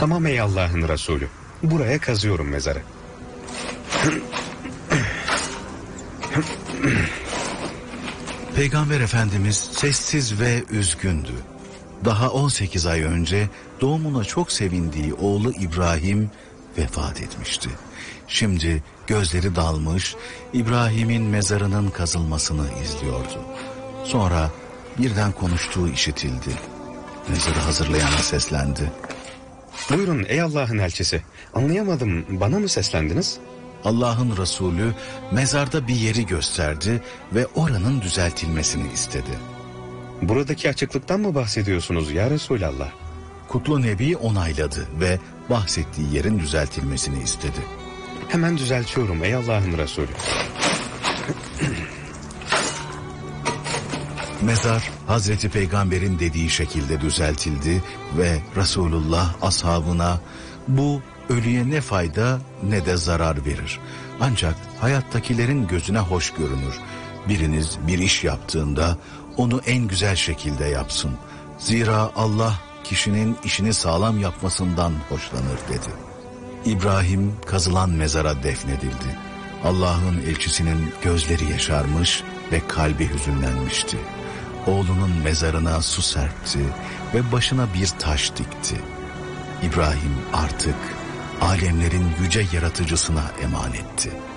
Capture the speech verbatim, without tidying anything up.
Tamam ey Allah'ın Resulü. Buraya kazıyorum mezarı. Peygamber Efendimiz sessiz ve üzgündü. Daha on sekiz ay önce doğumuna çok sevindiği oğlu İbrahim vefat etmişti. Şimdi gözleri dalmış, İbrahim'in mezarının kazılmasını izliyordu. Sonra birden konuştuğu işitildi. Mezarı hazırlayana seslendi. Buyurun ey Allah'ın elçisi. Anlayamadım, bana mı seslendiniz? Allah'ın Resulü mezarda bir yeri gösterdi ve oranın düzeltilmesini istedi. Buradaki açıklıktan mı bahsediyorsunuz ya Resulallah? Kutlu Nebi onayladı ve bahsettiği yerin düzeltilmesini istedi. Hemen düzeltiyorum ey Allah'ın Resulü. Mezar Hazreti Peygamber'in dediği şekilde düzeltildi ve Resulullah ashabına bu ölüye ne fayda ne de zarar verir. Ancak hayattakilerin gözüne hoş görünür. Biriniz bir iş yaptığında onu en güzel şekilde yapsın. Zira Allah kişinin işini sağlam yapmasından hoşlanır dedi. İbrahim kazılan mezara defnedildi. Allah'ın elçisinin gözleri yaşarmış ve kalbi hüzünlenmişti. Oğlunun mezarına su serpti ve başına bir taş dikti. İbrahim artık alemlerin yüce yaratıcısına emanetti.